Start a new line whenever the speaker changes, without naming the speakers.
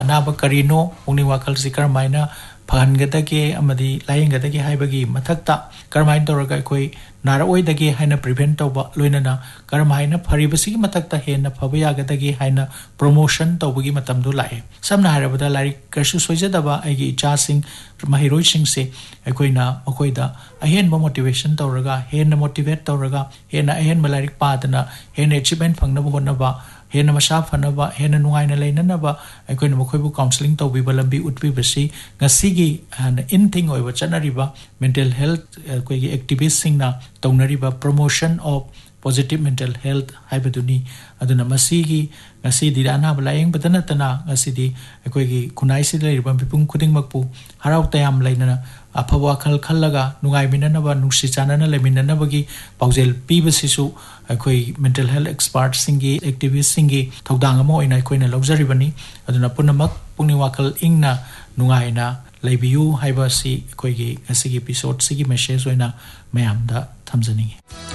अनाब करीनो पुंगनिंग वाखल से करमाइना फहनगदगे अमदी लायंगदगे हाइबगी मथक्ता करमाइन तौरगा अखोई नारओइदगे हाइना प्रिवेंट तौबा लोइनना करमाइना फरिबसी मथक्ता हेना फबयागदगे हाइना प्रमोशन तौबगी मतमदु लाए समना हारबदा लाइक करसु सोइजदबा आइगी इचासिंग महिरोइसिंग से अखोइना मखोइदा अहेनबा मोटिवेशन तौरगा हेना मोटिवेट तौरगा हेना अहेनबा लाइक पादना हेना अचीवमेंट फंगनबा होनबा हेना मसा फनबा हेना नुंगाइना लेननबा अखोइना मखोइबु काउंसलिंग तौबिबा लंबी उठबिबसी ngasi in thing oiba chanariba mental health koigi activists singna taunariba promotion of positive mental health haibaduni aduna masigi ngasi dirana balayeng badana tana ngasi di koigi kunai si leiriba bipung khuding makpu harau tayam lainana aphwa khal khallaga nungai minana ba nungsi chanana leminana bagi paujel pibasisu akoi mental health experts singi activists singi thodang amo ina koina lawjaribani aduna punamak pungni wakal ingna nungaina laibiyu haiba si koigi asigi episode sigi message oina mayamda thamjani